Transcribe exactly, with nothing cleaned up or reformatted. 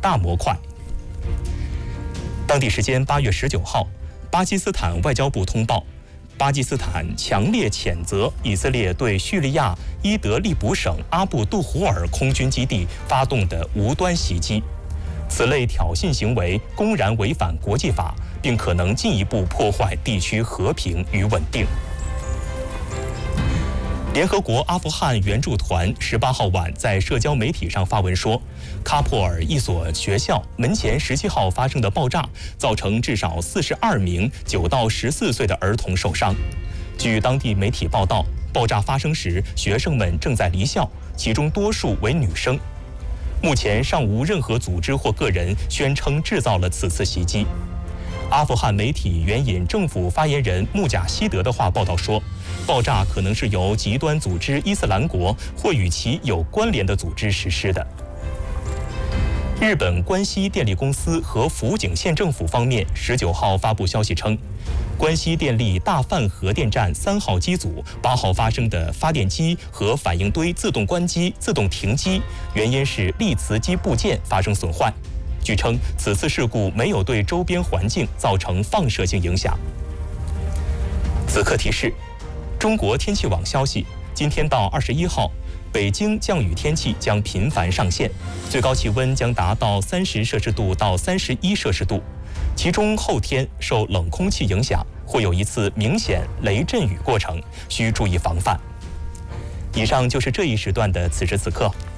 大模块。当地时间八月十九号，巴基斯坦外交部通报，巴基斯坦强烈谴责以色列对叙利亚伊德利卜省阿布杜胡尔空军基地发动的无端袭击。此类挑衅行为公然违反国际法，并可能进一步破坏地区和平与稳定。联合国阿富汗援助团十八号晚在社交媒体上发文说，喀布尔一所学校门前十七号发生的爆炸，造成至少四十二名九到十四岁的儿童受伤。据当地媒体报道，爆炸发生时，学生们正在离校，其中多数为女生。目前尚无任何组织或个人宣称制造了此次袭击。阿富汗媒体援引政府发言人穆贾希德的话报道说，爆炸可能是由极端组织伊斯兰国或与其有关联的组织实施的。日本关西电力公司和福井县政府方面十九号发布消息称，关西电力大范核电站三号机组八号发生的发电机和反应堆自动关机、自动停机，原因是力磁机部件发生损坏。据称，此次事故没有对周边环境造成放射性影响。此刻提示：中国天气网消息，今天到二十一号，北京降雨天气将频繁上现，最高气温将达到三十摄氏度到三十一摄氏度。其中后天受冷空气影响，会有一次明显雷阵雨过程，需注意防范。以上就是这一时段的此时此刻。